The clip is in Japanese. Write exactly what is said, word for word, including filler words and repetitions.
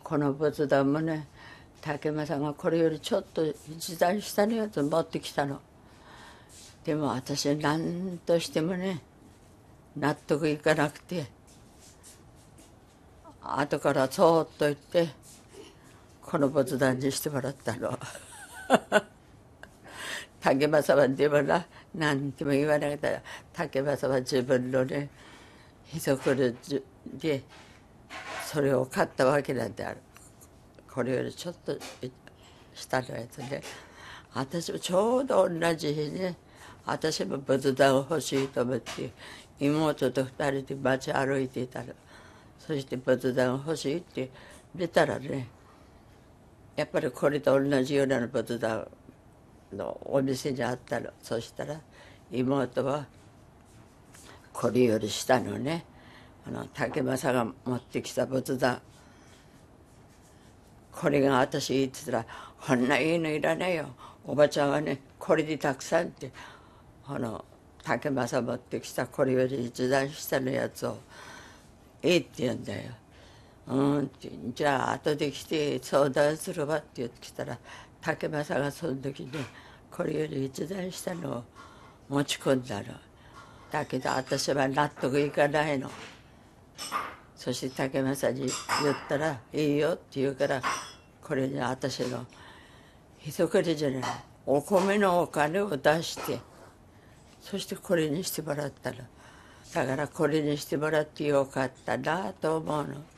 この仏壇もね、竹間さんがこれよりちょっと一段下のやつ持ってきたの。でも私何としてもね納得いかなくて、後からそーっと言ってこの仏壇にしてもらったの。竹間さんはでもな何とも言わなかったら、竹間さんは自分のねへそくるでそれを買ったわけなんである。これよりちょっと下のやつね。私もちょうど同じ日ね、私も仏壇を欲しいと思って妹と二人で街歩いていたの。そして仏壇を欲しいって見たらね、やっぱりこれと同じような仏壇のお店にあったの。そしたら妹はこれより下のね、あの竹正が持ってきた仏壇、これが私言ってたら「こんないいのいらないよ、おばちゃんはねこれでたくさん」って、あの竹正持ってきたこれより一段下のやつを「ええ」って言うんだよ。うんって、じゃあ後で来て相談するわって言ってきたら、竹正がその時にこれより一段下のを持ち込んだの。だけど私は納得いかないの。そして竹正に言ったら「いいよ」って言うから、これに私のへそくりじゃないお米のお金を出して、そしてこれにしてもらったの。だからこれにしてもらってよかったなと思うの。